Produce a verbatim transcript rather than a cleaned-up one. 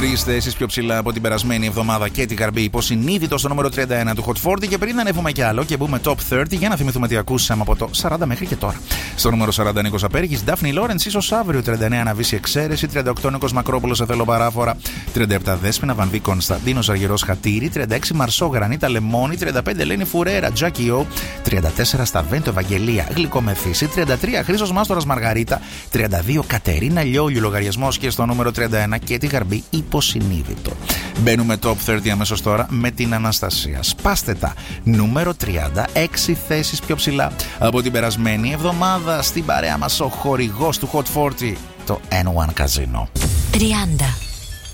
Τρεις θέσεις πιο ψηλά από την περασμένη εβδομάδα και την Γαρμπή υποσυνείδητο στο νούμερο τριάντα ένα του Hot σαράντα. Και πριν ανέβουμε κι άλλο και μπούμε top τριάντα, για να θυμηθούμε τι ακούσαμε από το σαράντα μέχρι και τώρα. Στο νούμερο σαράντα Νίκος Απέργης, Daphne Lawrence, ίσως αύριο. τριάντα εννέα Αναβίση Εξαίρεση. τριάντα οκτώ Νίκος Μακρόπουλος, Σε θέλω παράφορα. τριάντα επτά Δέσποινα Βανδί Κωνσταντίνος Αργυρός Χατήρι. τριάντα έξι Μαρσό Γρανίτα Λεμόνι. τριάντα πέντε Ελένη Φουρέρα Τζάκι Ο. τριάντα τέσσερα Σταβέντο Ευαγγελία Γλυκομεθύση. τριάντα τρία Χρήστος Μάστορας Μαργαρίτα. τριάντα δύο Κατερίνα Λιόλιου Λογαριασμός. Και στο νούμερο τριάντα ένα και τη Γαρμπή υποσυνείδητο. Μπαίνουμε top τριάντα αμέσως τώρα με την Αναστασία. Σπάστε τα. Νούμερο τριάντα, έξι θέσεις πιο ψηλά από την περασμένη εβδομάδα. Στην παρέα μας ο χορηγός του Hot σαράντα, το N one Casino. τριάντα.